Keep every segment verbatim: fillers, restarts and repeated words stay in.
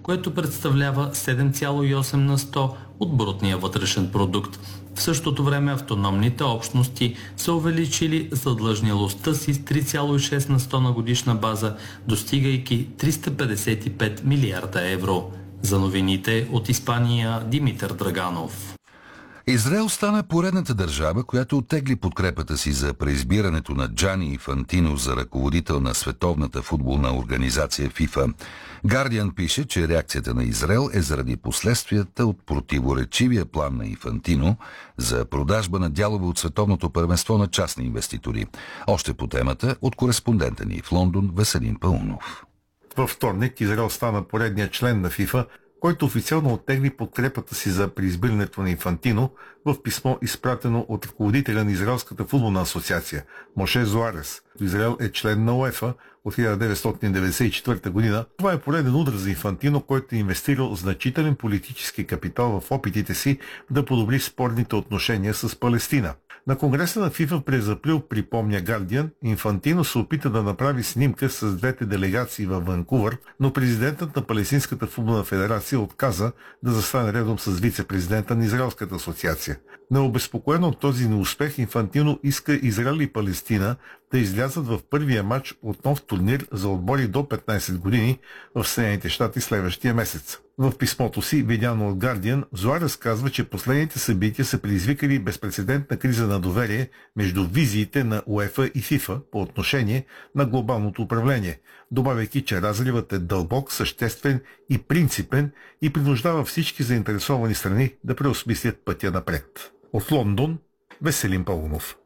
което представлява седем цяло и осем на сто от брутния вътрешен продукт. В същото време автономните общности са увеличили задлъжнялостта си с три цяло и шест на сто на годишна база, достигайки триста петдесет и пет милиарда евро. За новините от Испания, Димитър Драганов. Израел стана поредната държава, която оттегли подкрепата си за преизбирането на Джани Инфантино за ръководител на Световната футболна организация ФИФА. Гардиан пише, че реакцията на Израел е заради последствията от противоречивия план на Инфантино за продажба на дялове от Световното първенство на частни инвеститори. Още по темата от кореспондента ни в Лондон Веселин Паунов. Във вторник Израел стана поредният член на ФИФА, който официално оттегли подкрепата си за преизбирането на Инфантино в писмо, изпратено от ръководителя на Израелската футболна асоциация Моше Зоарес. Израел е член на УЕФА от хиляда деветстотин деветдесет и четвърта година. Това е пореден удар за Инфантино, който е инвестирал значителен политически капитал в опитите си да подобри спорните отношения с Палестина. На конгреса на ФИФА през април, припомня Гардиан, Инфантино се опита да направи снимка с двете делегации във Ванкувър, но президентът на Палестинската футболна федерация отказа да застане редом с вице-президента на Израелската асоциация. Необезпокоен от този неуспех, Инфантино иска Израел и Палестина да излязат в първия матч от нов турнир за отбори до петнайсет години в Съединените щати следващия месец. В писмото си, видяно от Guardian, Зоарес казва, че последните събития са предизвикали безпрецедентна криза на доверие между визиите на УЕФА и ФИФА по отношение на глобалното управление, добавяйки, че разривът е дълбок, съществен и принципен и принуждава всички заинтересовани страни да преосмислят пътя напред. От Лондон, Веселин Паунов.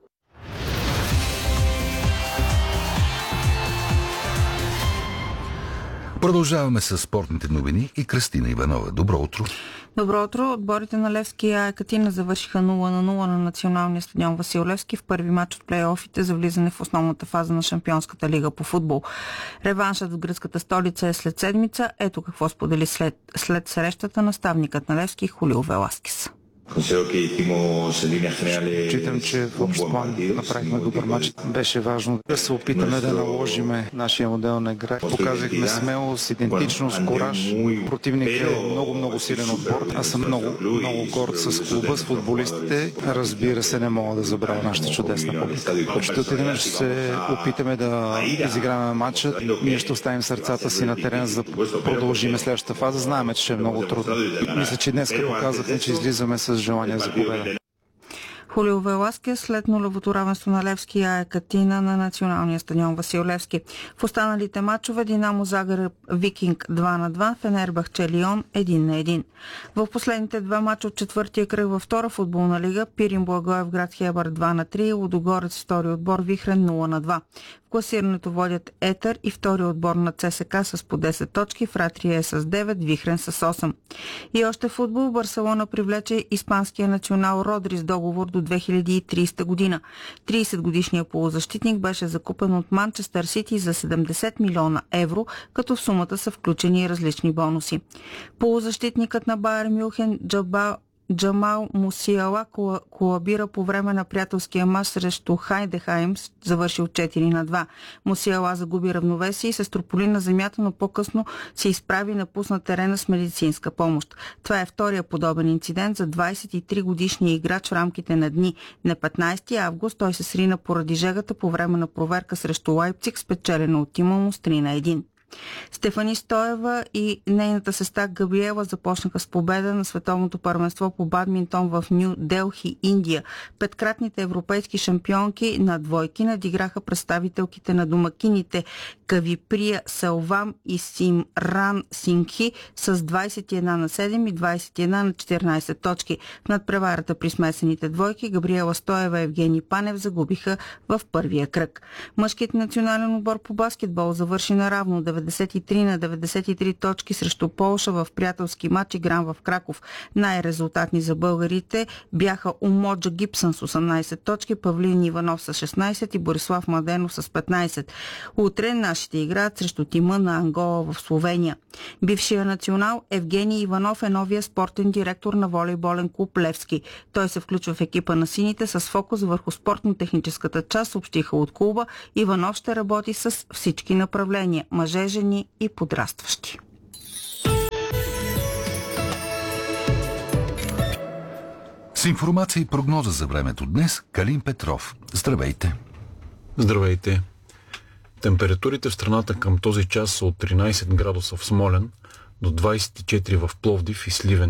Продължаваме с спортните новини и Кристина Иванова. Добро утро! Добро утро! Отборите на Левски и Екатина завършиха нула на нула на националния стадион Васил Левски в първи матч от плейофите за влизане в основната фаза на Шампионската лига по футбол. Реваншът в гръцката столица е след седмица. Ето какво сподели след, след срещата наставникът на Левски Хулио Веласкес. Считам, че в общ план направихме добър матч. Беше важно да се опитаме да наложиме нашия модел на игра. Показахме смелост, идентичност, кураж. Противник е много, много силен отбор. Аз съм много, много горд с клуба, с футболистите. Разбира се, не мога да забравя нашата чудесна публика. Ще отидем, ще се опитаме да изиграме матча. Ние ще оставим сърцата си на терен, за да продължим следващата фаза. Знаеме, че ще е много трудно. Мисля, че днес показахме, че излизаме с желание за победа. Хулио Веласкес след нулевото равенство на Левски и Екатина на националния стадион Васил Левски. В останалите матчове Динамо Загреб Викинг два на два, Фенербахче Лион един на един. В последните два матча от четвъртия кръг във втора футболна лига Пирин Благоевград Хебър два на три, Лудогорец втори отбор Вихрен нула на два. В класирането водят Етър и втори отбор на ЦСКА с по десет точки, Фратрия е с девет, Вихрен с осем. И още футбол, Барселона привлече испанския национал Родри с договор до две хиляди и трийсета година. трийсет годишният полузащитник беше закупен от Манчестър Сити за седемдесет милиона евро, като в сумата са включени различни бонуси. Полузащитникът на Байер Мюнхен Джаба Джамал Мусиала колабира по време на приятелския мач срещу Хайдехайм, завършил четири на два. Мусиала загуби равновесие и се строполи на земята, но по-късно се изправи на пусна терена с медицинска помощ. Това е втория подобен инцидент за двайсет и три годишния играч в рамките на дни. На петнайсети август той се срина поради жегата по време на проверка срещу Лайпциг, спечелена от тима му с три на един. Стефани Стоева и нейната сестра Габриела започнаха с победа на световното първенство по бадминтон в Ню Делхи, Индия. Петкратните европейски шампионки на двойки надиграха представителките на домакините Кавиприя Селвам и Симран Сингхи с двайсет и една на седем и двайсет и една на четиринайсет точки. В надпреварата при смесените двойки Габриела Стоева и Евгений Панев загубиха в първия кръг. Мъжкият национален отбор по баскетбол завърши наравно деветдесет и три на деветдесет и три точки срещу Полша в приятелски матч, игран в Краков. Най-резултатни за българите бяха Умоджа Гибсън с осемнайсет точки, Павлин Иванов с шестнайсет и Борислав Младенов с петнайсет. Утре нашите играят срещу тима на Ангола в Словения. Бившия национал Евгений Иванов е новия спортен директор на волейболен клуб Левски. Той се включва в екипа на сините с фокус върху спортно-техническата част, съобщиха от клуба. Иванов ще работи с всички направления – мъже, жени и подрастващи. С информация и прогноза за времето днес Калин Петров. Здравейте! Здравейте! Температурите в страната към този час са от тринайсет градуса в Смолян до двайсет и четири в Пловдив и Сливен.